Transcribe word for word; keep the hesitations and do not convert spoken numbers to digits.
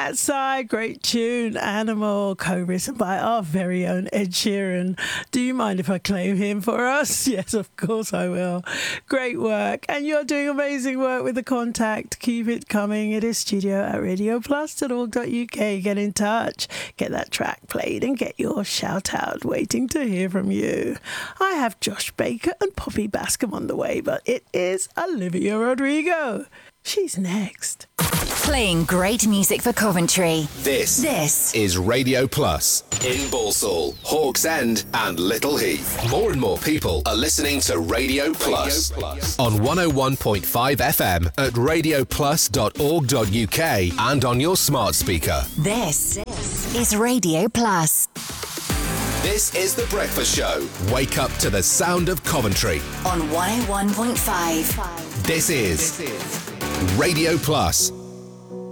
Outside, great tune, Animal, co-written by our very own Ed Sheeran. Do you mind if I claim him for us? Yes, of course I will. Great work, and you're doing amazing work with The Contact. Keep it coming. It is studio at radio plus dot org dot U K. Get in touch, get that track played, and get your shout out. Waiting to hear from you. I have Josh Baker and Poppy Bascom on the way, but it is Olivia Rodrigo. She's next. Playing great music for Coventry. This, this is Radio Plus in Balsall, Hawks End and Little Heath. More and more people are listening to Radio Plus, Radio Plus. On one oh one point five F M at radio plus dot org dot U K and on your smart speaker. This, this is Radio Plus. This is The Breakfast Show. Wake up to the sound of Coventry. On one oh one point five. This is, this is Radio Plus.